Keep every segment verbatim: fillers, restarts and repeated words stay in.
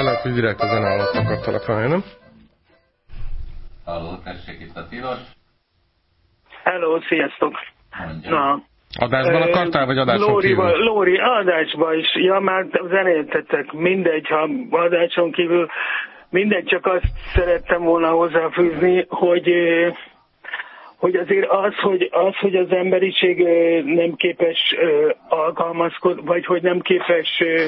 Lehet, hogy direkt a zenálat akart telefonálni, nem? Halló, tessék, itt a tilos. Hello, sziasztok. Mondja. Na. Adásban akartál, vagy adáson Lórival, kívül? Lóri, adásban is. Ja, már zenéltetek. Mindegy, ha adáson kívül. Mindegy, csak azt szerettem volna hozzáfűzni, hogy... hogy azért az, hogy az, hogy az emberiség nem képes alkalmazkodni, vagy hogy nem képes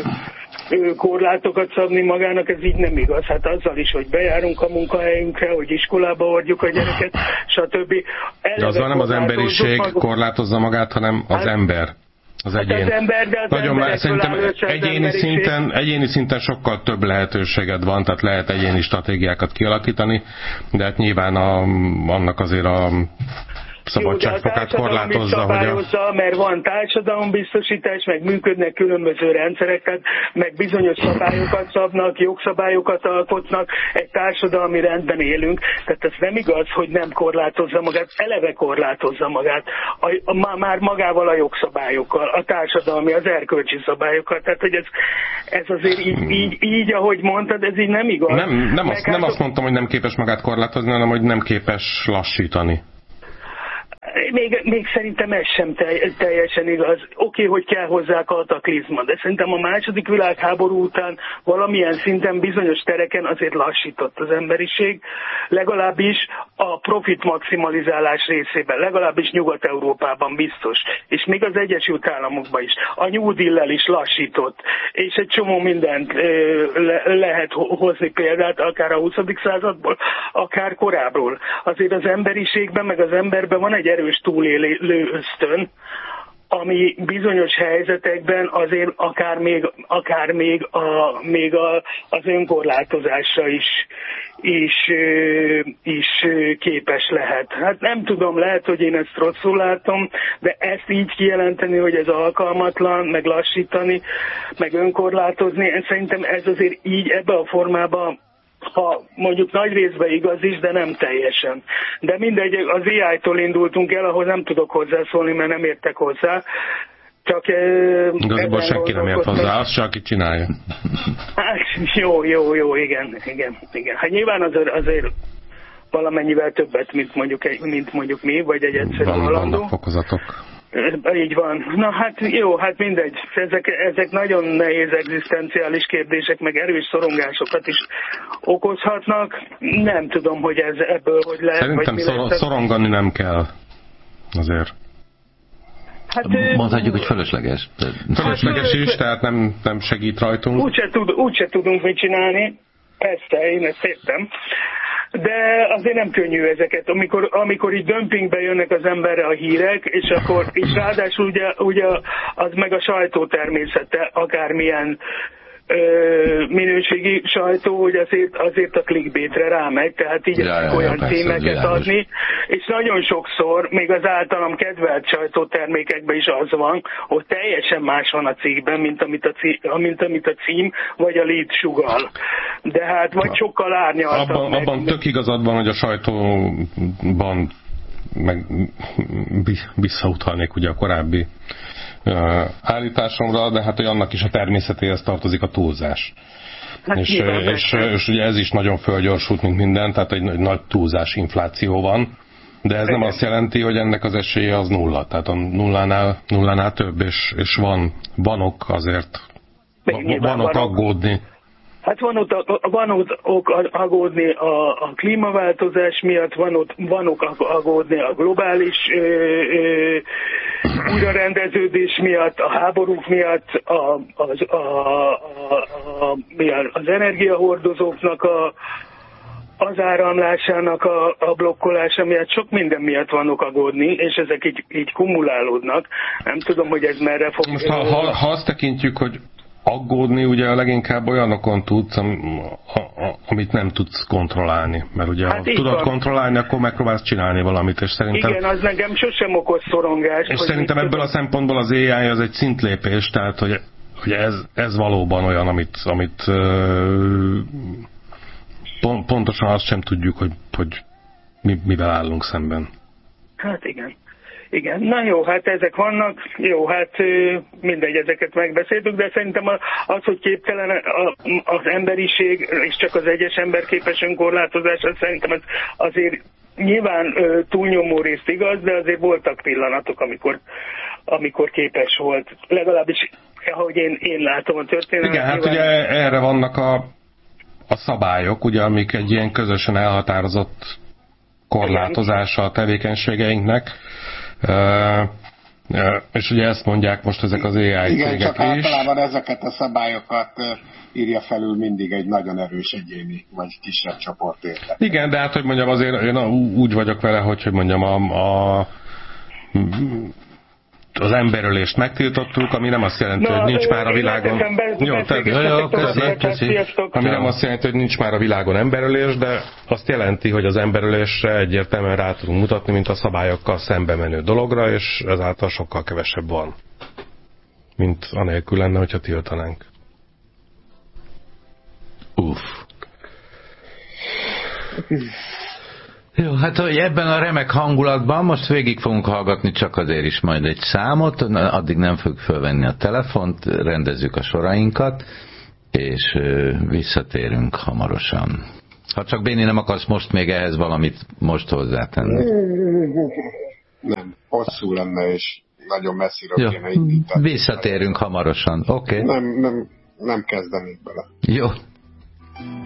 korlátokat szabni magának, ez így nem igaz. Hát azzal is, hogy bejárunk a munkahelyünkre, hogy iskolába hordjuk a gyereket, stb. De azzal nem az emberiség maguk... korlátozza magát, hanem az hát, ember. Az egyén. Hát az ember, de az Nagyon már szerintem egyéni szinten, egyéni szinten sokkal több lehetőséged van, tehát lehet egyéni stratégiákat kialakítani, de hát nyilván a, annak azért a szabadságfokát korlátozza, hogy a... mert van társadalombiztosítás, meg működnek különböző rendszereket, meg bizonyos szabályokat szabnak, jogszabályokat alkotnak, egy társadalmi rendben élünk, tehát ez nem igaz, hogy nem korlátozza magát, eleve korlátozza magát, a, a, már magával a jogszabályokkal, a társadalmi, az erkölcsi szabályokkal, tehát hogy ez, ez azért így, így, így, ahogy mondtad, ez így nem igaz. Nem, nem, azt, nem azt mondtam, hogy nem képes magát korlátozni, hanem hogy nem képes lassítani. Még, még szerintem ez sem teljesen igaz. Oké, okay, hogy kell hozzá kataklizma, de szerintem a második világháború után valamilyen szinten bizonyos tereken azért lassított az emberiség, legalábbis a profit maximalizálás részében, legalábbis Nyugat-Európában biztos, és még az Egyesült Államokban is. A New Deal-lel is lassított, és egy csomó mindent le, lehet hozni példát, akár a huszadik századból, akár korábbról. Azért az emberiségben, meg az emberben van egy erős túlélő ösztön, ami bizonyos helyzetekben azért akár még, akár még, a, még a, az önkorlátozásra is, is, is képes lehet. Hát nem tudom, lehet, hogy én ezt rosszul látom, de ezt így kijelenteni, hogy ez alkalmatlan, meg lassítani, meg önkorlátozni, szerintem ez azért így ebbe a formában, ha mondjuk nagy részben igaz is, de nem teljesen. De mindegy, az á í-tól indultunk el, ahhoz nem tudok hozzászólni, mert nem értek hozzá. Csak... Igazából senki nem ért hozzá, azt csak aki csinálja. Hát, jó, jó, jó, igen, igen, igen. Hát nyilván azért, azért valamennyivel többet, mint mondjuk, mint mondjuk mi, vagy egy egyszerű Van, halandó. Vannak fokozatok. Így van. Na hát jó, hát mindegy. Ezek, ezek nagyon nehéz egzisztenciális kérdések, meg erős szorongásokat is okozhatnak. Nem tudom, hogy ez ebből hogy lehet. Szerintem vagy szor, szorongani nem kell azért. Hát, mondhatjuk, hogy fölösleges. Fölösleges hát, is, tehát nem, nem segít rajtunk. Úgyse tud, úgy tudunk mit csinálni. Persze, én ezt értem. De azért nem könnyű ezeket, amikor, amikor így dömpingbe jönnek az emberre a hírek, és akkor, és ráadásul ugye, ugye az meg a sajtó természete, akármilyen ö, minőségi sajtó, hogy azért, azért a clickbaitre rámegy, tehát így ja, ja, olyan ja, címeket adni, és nagyon sokszor, még az általam kedvelt sajtótermékekben is az van, hogy teljesen más van a cikkben, mint amit a cím, mint amit a cím vagy a lead sugall. De hát vagy sokkal árnyaltabb. Abban, abban tök igazad van, hogy a sajtóban meg visszautalnék ugye a korábbi uh, állításomra, de hát hogy annak is a természetéhez tartozik a túlzás. Hát és, és, és, és ugye ez is nagyon fölgyorsult, mint minden, tehát egy, egy nagy túlzás infláció van, de ez nem azt jelenti, hogy ennek az esélye az nulla, tehát a nullánál, nullánál több, és, és van, van ok azért, van, van ok aggódni. Hát van ott, van ott ok aggódni a, a klímaváltozás miatt, van ott van ok aggódni a globális ö, ö, újrarendeződés miatt, a háborúk miatt, a, az, a, a, a, az energiahordozóknak a, az áramlásának a, a blokkolása miatt, sok minden miatt van ok aggódni, és ezek így, így kumulálódnak. Nem tudom, hogy ez merre fog... Most ha, ha, ha azt tekintjük, hogy aggódni ugye a leginkább olyanokon tudsz, amit nem tudsz kontrollálni. Mert ugye hát ha tudod van. kontrollálni, akkor megpróbálsz csinálni valamit. És szerintem, igen, az nekem sosem okoz szorongást. És szerintem ebből tudom. a szempontból az á í az egy szintlépés, tehát hogy, hogy ez, ez valóban olyan, amit, amit pont, pontosan azt sem tudjuk, hogy, hogy mi, mivel állunk szemben. Hát igen. Igen, na jó, hát ezek vannak, jó, hát mindegy, ezeket megbeszéltük, de szerintem az, hogy képtelen az emberiség, és csak az egyes ember képes önkorlátozásra, szerintem ez azért nyilván túlnyomó részt igaz, de azért voltak pillanatok, amikor, amikor képes volt, legalábbis ahogy én, én látom a történetet. Igen, hát nyilván... ugye erre vannak a, a szabályok, ugye, amik egy ilyen közösen elhatározott korlátozása a tevékenységeinknek. Uh, uh, és ugye ezt mondják most ezek az á i igen, cégek csak is. általában ezeket a szabályokat uh, írja felül mindig egy nagyon erős egyéni, vagy kisebb csoport érte. Igen, de hát, hogy mondjam, azért én úgy vagyok vele, hogy, hogy mondjam, a, a az emberölést megtiltottuk, ami nem azt jelenti, Na, hogy nincs már a világon... Jó, tehát, jó, jó, köszi, köszi. Ami nem azt jelenti, hogy nincs már a világon emberölés, de azt jelenti, hogy az emberölésre egyértelműen rá tudunk mutatni, mint a szabályokkal szembe menő dologra, és ezáltal sokkal kevesebb van, mint anélkül lenne, hogyha tiltanánk. Uff. Jó, hát hogy ebben a remek hangulatban most végig fogunk hallgatni csak azért is majd egy számot, addig nem fogjuk fölvenni a telefont, rendezzük a sorainkat, és visszatérünk hamarosan. Ha csak Béni nem akarsz most még ehhez valamit most hozzátenni. Nem, hosszú lenne, és nagyon messziről kéne indítani. Visszatérünk hamarosan, oké? Okay. Nem, nem, nem kezdenék bele. Jó.